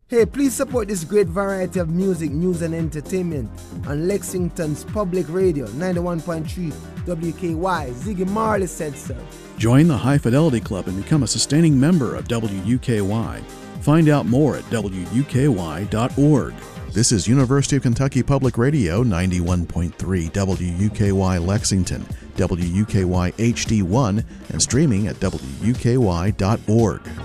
Hey, please support this great variety of music, news, and entertainment on Lexington's Public Radio, 91.3 WKY. Ziggy Marley said so. Join the High Fidelity Club and become a sustaining member of WUKY. Find out more at WUKY.org. This is University of Kentucky Public Radio, 91.3 WUKY Lexington, WUKY HD1, and streaming at WUKY.org.